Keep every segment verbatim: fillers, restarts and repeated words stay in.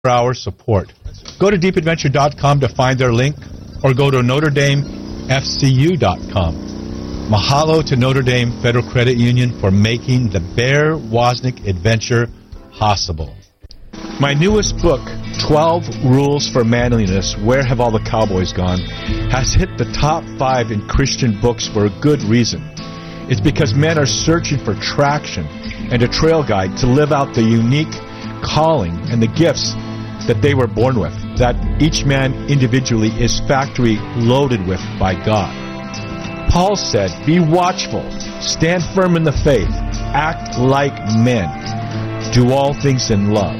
hour support. Go to deep adventure dot com to find their link, or go to notre dame f c u dot com. Mahalo to Notre Dame Federal Credit Union for making the Bear Wozniak adventure possible. My newest book, twelve Rules for Manliness, Where Have All the Cowboys Gone?, has hit the top five in Christian books for a good reason. It's because men are searching for traction and a trail guide to live out the unique calling and the gifts that they were born with, that each man individually is factory loaded with by God. Paul said, be watchful, stand firm in the faith, act like men, do all things in love.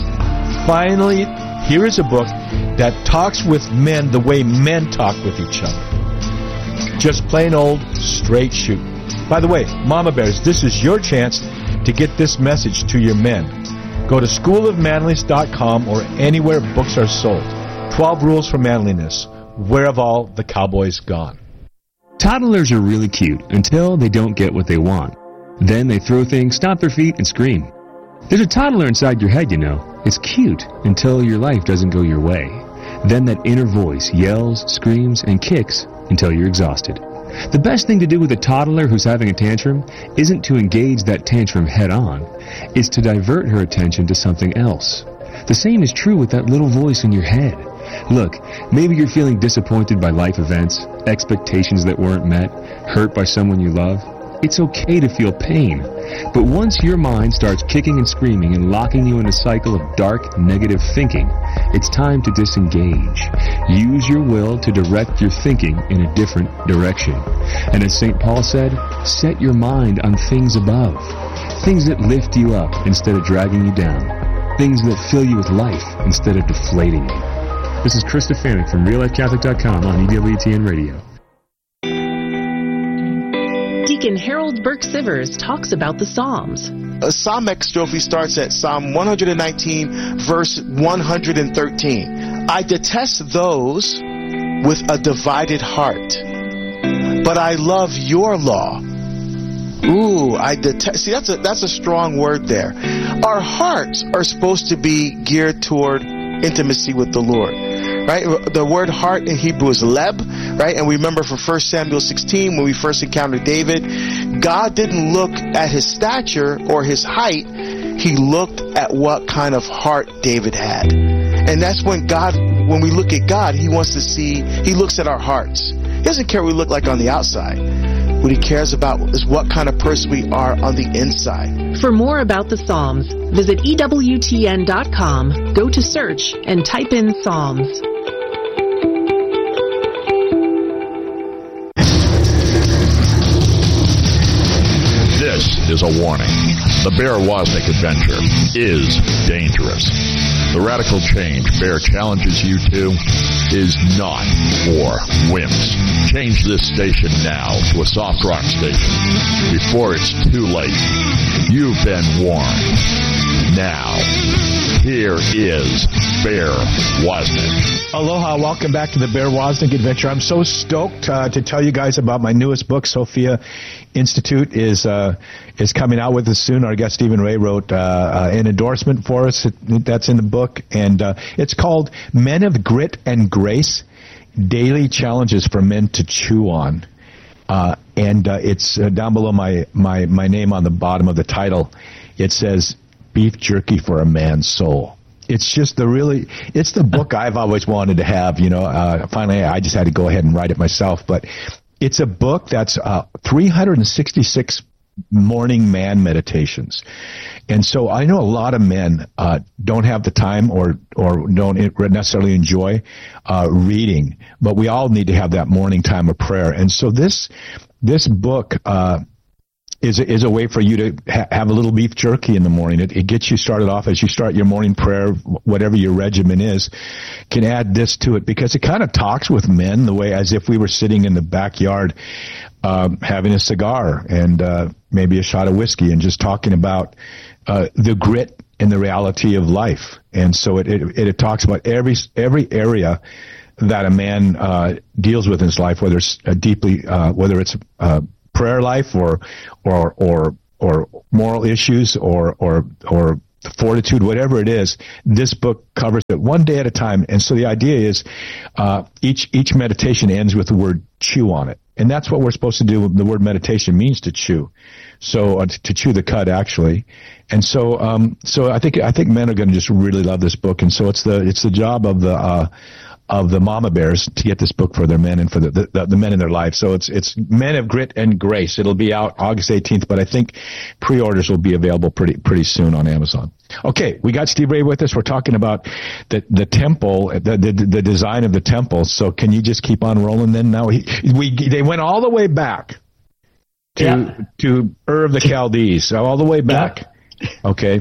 Finally, here is a book that talks with men the way men talk with each other. Just plain old straight shooting. By the way, Mama Bears, this is your chance to get this message to your men. Go to school of manliness dot com or anywhere books are sold. twelve Rules for Manliness. Where have all the cowboys gone? Toddlers are really cute until they don't get what they want. Then they throw things, stomp their feet, and scream. There's a toddler inside your head, you know. It's cute until your life doesn't go your way. Then that inner voice yells, screams, and kicks until you're exhausted. The best thing to do with a toddler who's having a tantrum isn't to engage that tantrum head on. It's to divert her attention to something else. The same is true with that little voice in your head. Look, maybe you're feeling disappointed by life events, expectations that weren't met, hurt by someone you love. It's okay to feel pain. But once your mind starts kicking and screaming and locking you in a cycle of dark, negative thinking, it's time to disengage. Use your will to direct your thinking in a different direction. And as Saint Paul said, set your mind on things above. Things that lift you up instead of dragging you down. Things that fill you with life instead of deflating you. This is Chris Stefanik from real life catholic dot com on E W T N Radio. Deacon Harold Burke Sivers talks about the Psalms. A Psalm extrophy starts at Psalm one nineteen, verse one thirteen. I detest those with a divided heart, but I love your law. Ooh, I detest. See, that's a, that's a strong word there. Our hearts are supposed to be geared toward intimacy with the Lord. Right? The word heart in Hebrew is leb, right? And we remember from First Samuel sixteen, when we first encountered David, God didn't look at his stature or his height. He looked at what kind of heart David had. And that's when God, when we look at God, he wants to see, he looks at our hearts. He doesn't care what we look like on the outside. What he cares about is what kind of person we are on the inside. For more about the Psalms, visit E W T N dot com, go to search, and type in Psalms. This is a warning. The Bear Wozniak adventure is dangerous. The radical change Bear challenges you to is not for wimps. Change this station now to a soft rock station before it's too late. You've been warned. Now, here is Bear Wozniak. Aloha, welcome back to the Bear Wozniak adventure. I'm so stoked uh, to tell you guys about my newest book. Sophia Institute is uh, is coming out with us soon. Our guest Stephen Ray wrote uh, uh, an endorsement for us. That's in the book, and uh, it's called Men of Grit and Grace, Daily Challenges for Men to Chew On. Uh, and uh, it's uh, down below my, my, my name on the bottom of the title. It says, Beef Jerky for a Man's Soul. It's just the really, it's the book I've always wanted to have, you know. Uh, finally, I just had to go ahead and write it myself. But it's a book that's uh, three hundred sixty-six morning man meditations. And so I know a lot of men uh, don't have the time or, or don't necessarily enjoy uh, reading, but we all need to have that morning time of prayer. And so this this book uh, is a, is a way for you to ha- have a little beef jerky in the morning. It, it gets you started off as you start your morning prayer, whatever your regimen is. Can add this to it because it kind of talks with men the way as if we were sitting in the backyard um, having a cigar and uh, maybe a shot of whiskey and just talking about uh, the grit and the reality of life. And so it it, it talks about every every area that a man uh, deals with in his life, whether it's a deeply, uh, whether it's uh, prayer life or or or or moral issues or or or fortitude, whatever it is, this book covers it one day at a time. And so the idea is uh, each each meditation ends with the word chew on it. And that's what we're supposed to do. The word meditation means to chew. So uh, to chew the cud, actually. And so um, so I think I think men are going to just really love this book. And so it's the it's the job of the uh, of the mama bears to get this book for their men and for the, the, the men in their life. So it's, it's Men of Grit and Grace. It'll be out August eighteenth, but I think pre-orders will be available pretty, pretty soon on Amazon. Okay. We got Steve Ray with us. We're talking about the, the temple, the, the, the design of the temple. So can you just keep on rolling then? Now he, we, they went all the way back to, yeah. to Ur of the Chaldees, so all the way back. Yeah. Okay.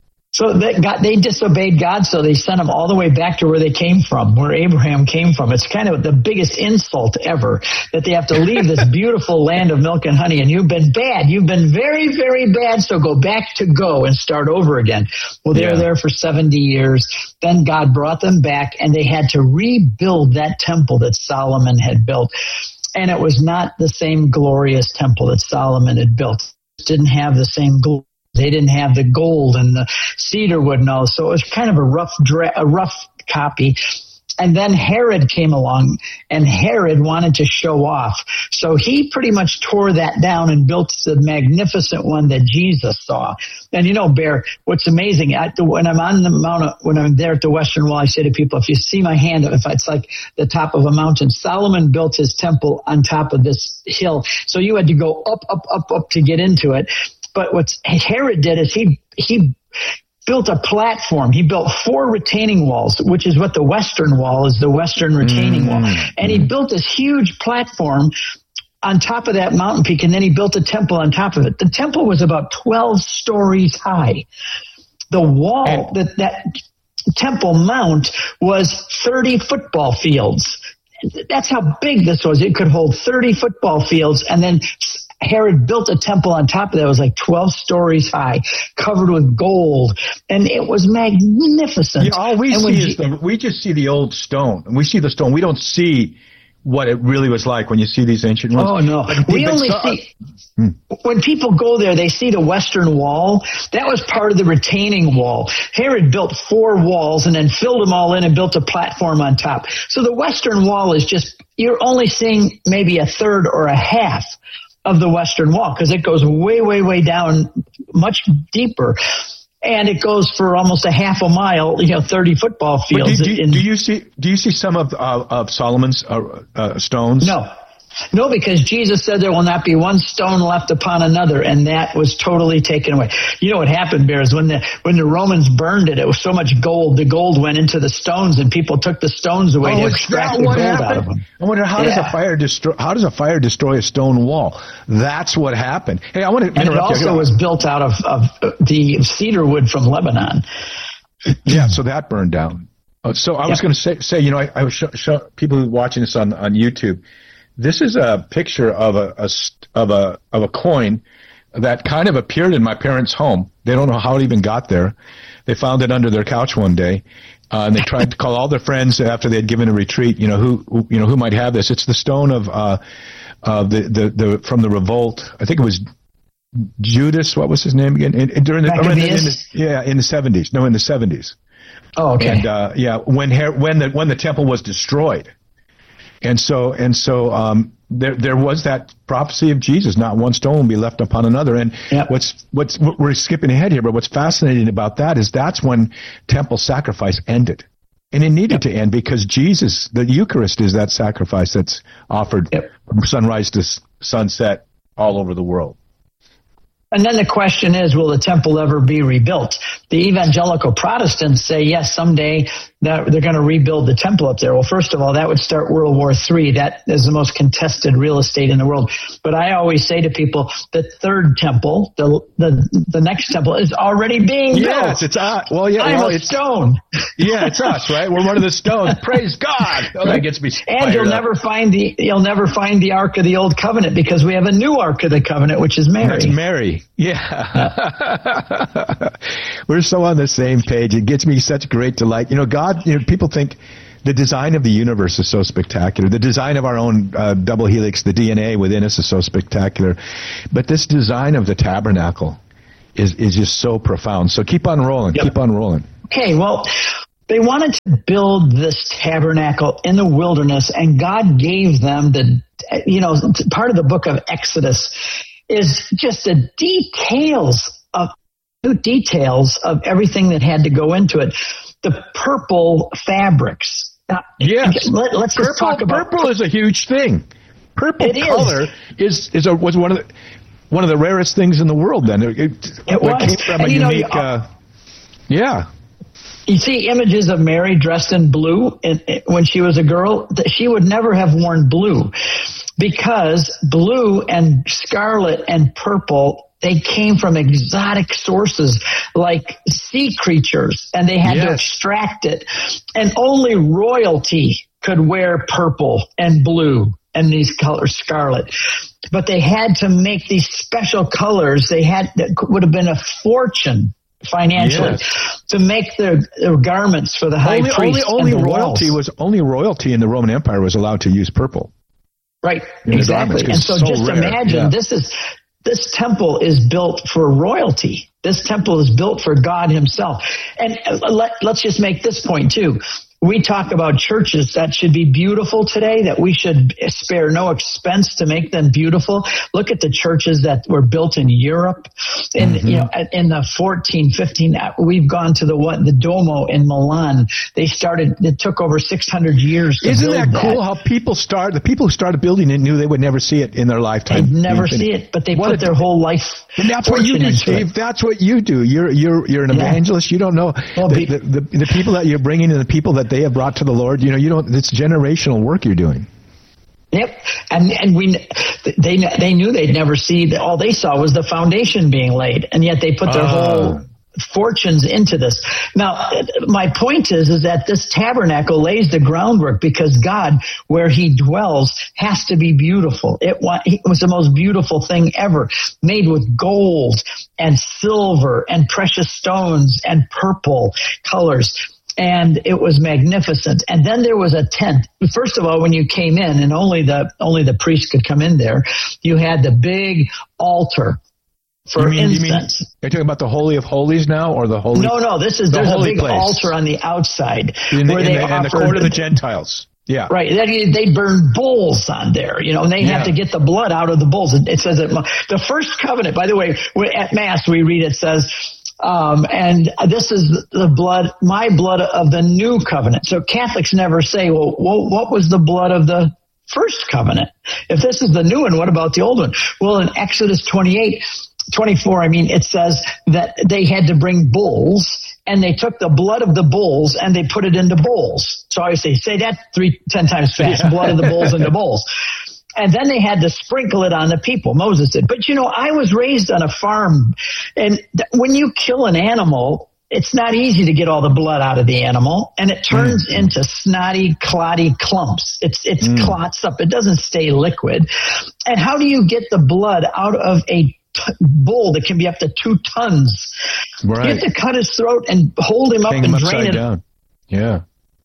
So they got, they disobeyed God, so they sent them all the way back to where they came from, where Abraham came from. It's kind of the biggest insult ever that they have to leave this beautiful land of milk and honey, and you've been bad. You've been very, very bad, so go back to go and start over again. Well, they yeah. were there for seventy years. Then God brought them back, and they had to rebuild that temple that Solomon had built. And it was not the same glorious temple that Solomon had built. It didn't have the same glory. They didn't have the gold and the cedar wood and all, so it was kind of a rough, dra- a rough copy. And then Herod came along, and Herod wanted to show off. So he pretty much tore that down and built the magnificent one that Jesus saw. And you know, Bear, what's amazing, I, when I'm on the mount, when I'm there at the Western Wall, I say to people, if you see my hand, if it's like the top of a mountain, Solomon built his temple on top of this hill. So you had to go up, up, up, up to get into it. But what Herod did is he he built a platform. He built four retaining walls, which is what the Western Wall is, the Western retaining mm-hmm. wall. And he built this huge platform on top of that mountain peak, and then he built a temple on top of it. The temple was about twelve stories high. The wall, and- that, that temple mount was thirty football fields. That's how big this was. It could hold thirty football fields, and then Herod built a temple on top of that. It was like twelve stories high, covered with gold, and it was magnificent. Yeah, all we and see you, is the, we just see the old stone. We see the stone. We don't see what it really was like when you see these ancient ones. Oh no, like, we only saw, see hmm. when people go there. They see the Western Wall. That was part of the retaining wall. Herod built four walls and then filled them all in and built a platform on top. So the Western Wall is just, you're only seeing maybe a third or a half of the Western Wall, because it goes way, way, way down, much deeper, and it goes for almost a half a mile. You know, thirty football fields. Do, do, in, do you see? Do you see some of uh, of Solomon's uh, uh, stones? No. No, because Jesus said there will not be one stone left upon another, and that was totally taken away. You know what happened, Bear, is when the when the Romans burned it, it was so much gold, the gold went into the stones, and people took the stones away oh, to extract the gold happened? out of them. I wonder how yeah. does a fire destroy? How does a fire destroy a stone wall? That's what happened. Hey, I want to interrupt. And it also you. was built out of, of the cedar wood from Lebanon. Yeah, so that burned down. Uh, so I yeah. was going to say, say, you know, I, I was show, show people watching this on on YouTube. This is a picture of a, a of a of a coin that kind of appeared in my parents' home. They don't know how it even got there. They found it under their couch one day, uh, and they tried to call all their friends after they had given a retreat. You know who, who you know who might have this. It's the stone of uh, uh, the, the the from the revolt. I think it was Judas. What was his name again? In, in, during the, oh, in the, in the yeah in the seventies. No, in the seventies. Oh, okay. And uh, yeah, when when the when the temple was destroyed. And so, and so, um, there, there was that prophecy of Jesus, not one stone will be left upon another. And yep. what's, what's, we're skipping ahead here, but what's fascinating about that is that's when temple sacrifice ended. And it needed yep. to end because Jesus, the Eucharist, is that sacrifice that's offered yep. from sunrise to sunset all over the world. And then the question is, will the temple ever be rebuilt? The evangelical Protestants say, yes, someday that they're going to rebuild the temple up there. Well, first of all, that would start World War Three. That is the most contested real estate in the world. But I always say to people, the third temple, the the, the next temple, is already being built. Yes, it's uh, well, yeah, I'm well, a it's stone. Yeah, it's us, right? We're one of the stones. Praise God. Oh, that gets me. And you'll up. never find the you'll never find the Ark of the Old Covenant because we have a new Ark of the Covenant, which is Mary. That's Mary. Yeah. We're so on the same page. It gets me such great delight. You know, God, you know, people think the design of the universe is so spectacular. The design of our own uh, double helix, the D N A within us is so spectacular. But this design of the tabernacle is, is just so profound. So keep on rolling. Yep. Keep on rolling. Okay, well, they wanted to build this tabernacle in the wilderness, and God gave them the, you know, part of the book of Exodus is just the details of details of everything that had to go into it. The purple fabrics. Now, yes. Let, let's purple, just talk about purple is a huge thing. Purple it color is is, is a, was one of the one of the rarest things in the world. Then it, it, it was. came from and a you unique. Know, uh, yeah. You see images of Mary dressed in blue and, and when she was a girl. She would never have worn blue because blue and scarlet and purple, they came from exotic sources like sea creatures, and they had yes. to extract it. And only royalty could wear purple and blue and these colors, scarlet. But they had to make these special colors. They had, that would have been a fortune financially yes. to make their, their garments for the high only, priest. Only, only royalty walls. was only royalty in the Roman Empire was allowed to use purple. Right, exactly. And so, so just rare. imagine yeah. this is this temple is built for royalty. This temple is built for God himself. And let, let's just make this point too. We talk about churches that should be beautiful today, that we should spare no expense to make them beautiful. Look at the churches that were built in Europe. In, mm-hmm. you know, in the fourteen, fifteen, we've gone to the one, the Duomo in Milan. They started, it took over six hundred years to Isn't build that cool that. how people start, the people who started building it knew they would never see it in their lifetime. They'd never see it, but they what put their whole life. And that's what you do, Steve. That's what you do. You're, you're, you're an yeah. evangelist. You don't know well, the, the, the, the people that you're bringing and the people that they have brought to the Lord. You know, you don't, it's generational work you're doing. Yep, and and we they they knew they'd never see. All they saw was the foundation being laid, and yet they put their uh. whole fortunes into this. Now, my point is, is that this tabernacle lays the groundwork because God, where he dwells, has to be beautiful. It, it was the most beautiful thing ever, made with gold and silver and precious stones and purple colors. And it was magnificent. And then there was a tent. First of all, when you came in, and only the only the priest could come in there, you had the big altar for you mean, incense. You mean, are you talking about the Holy of Holies now, or the Holy? No, no. This is the there's a big place. altar on the outside in the, where in they the, offer in the court of the Gentiles. Yeah, right. They, they burn bulls on there, you know, and they yeah. have to get the blood out of the bulls. It, it says that the first covenant. By the way, at Mass we read it says. Um, and this is the blood, my blood of the new covenant. So Catholics never say, well, what was the blood of the first covenant? If this is the new one, what about the old one? Well, in Exodus twenty-eight, twenty-four, I mean, it says that they had to bring bulls, and they took the blood of the bulls and they put it into bowls. So I say, say that three, ten times fast, yeah. blood of the bulls into bowls. And then they had to sprinkle it on the people. Moses did. But, you know, I was raised on a farm. And th- when you kill an animal, it's not easy to get all the blood out of the animal. And it turns mm. into snotty, clotty clumps. It's it's mm. clots up. It doesn't stay liquid. And how do you get the blood out of a t- bull that can be up to two tons? Right. You have to cut his throat and hold him up Hang and him drain it. Down. Yeah.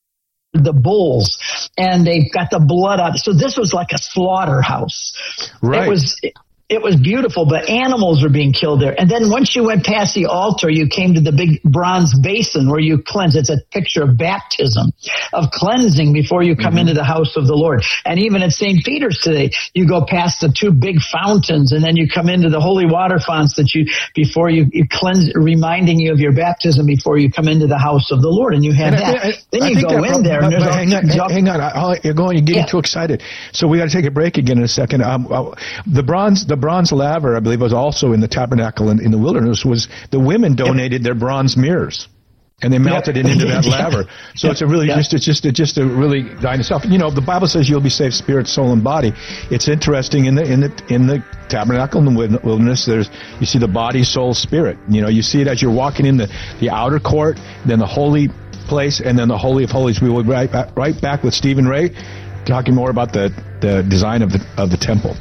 The bulls, and they got the blood out. So this was like a slaughterhouse. Right. It was it was beautiful, but animals were being killed there. And then once you went past the altar, you came to the big bronze basin where you cleanse. It's a picture of baptism, of cleansing before you come mm-hmm. into the house of the Lord. And even at Saint Peter's today, you go past the two big fountains, and then you come into the holy water fonts that you before you, you cleanse, reminding you of your baptism before you come into the house of the Lord. And you have and that. I, I, then I you go in there. But, and but hang, on, jump. hang on, I, you're going. You're getting yeah. too excited. So we got to take a break again in a second. Um, uh, the bronze. The bronze laver, I believe, was also in the tabernacle in, in the wilderness. Was the women donated yep. their bronze mirrors, and they melted yep. it into that laver. So yep. it's a really yep. just it's just it's just a really dying itself. You know, the Bible says you'll be saved, spirit, soul, and body. It's interesting in the in the in the tabernacle in the wilderness. There's you see the body, soul, spirit. You know, you see it as you're walking in the the outer court, then the holy place, and then the Holy of Holies. We will be right back, right back with Stephen Ray, talking more about the the design of the of the temple.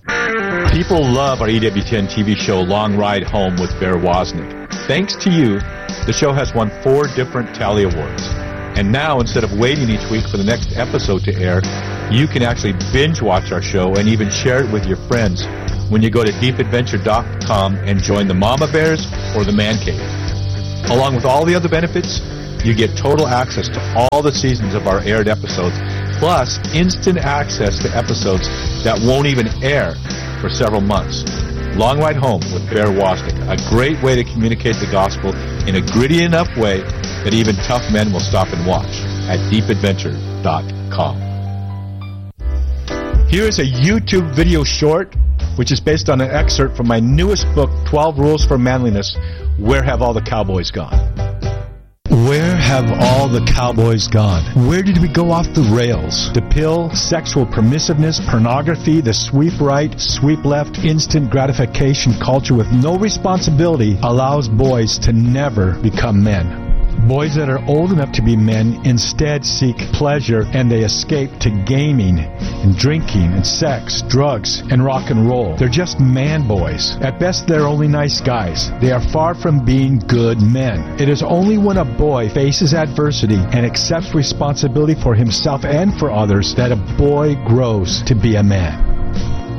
People love our E W T N T V show, Long Ride Home with Bear Wozniak. Thanks to you, the show has won four different Tally Awards. And now, instead of waiting each week for the next episode to air, you can actually binge watch our show and even share it with your friends when you go to deep adventure dot com and join the Mama Bears or the Man Cave. Along with all the other benefits, you get total access to all the seasons of our aired episodes, plus instant access to episodes that won't even air for several months. Long Ride Home with Bear Wozniak, a great way to communicate the gospel in a gritty enough way that even tough men will stop and watch at deep adventure dot com. Here is a YouTube video short, which is based on an excerpt from my newest book, twelve Rules for Manliness, Where Have All the Cowboys Gone? Where have all the cowboys gone? Where did we go off the rails? The pill, sexual permissiveness, pornography, the sweep right, sweep left, instant gratification culture with no responsibility allows boys to never become men. Boys that are old enough to be men instead seek pleasure, and they escape to gaming and drinking and sex, drugs, and rock and roll. They're just man boys. At best, they're only nice guys. They are far from being good men. It is only when a boy faces adversity and accepts responsibility for himself and for others that a boy grows to be a man.